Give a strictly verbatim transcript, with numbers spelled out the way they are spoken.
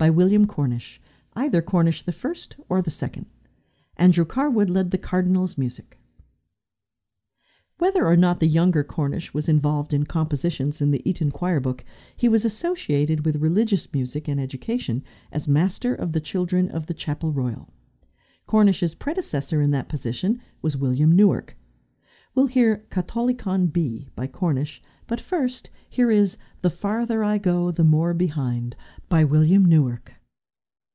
by William Cornish, either Cornish the first or the second. Andrew Carwood led the Cardinal's music. Whether or not the younger Cornish was involved in compositions in the Eton Choir Book, he was associated with religious music and education as Master of the Children of the Chapel Royal. Cornish's predecessor in that position was William Newark. We'll hear Catholicon B by Cornish, but first, here is The Farther I Go, the More Behind by William Newark.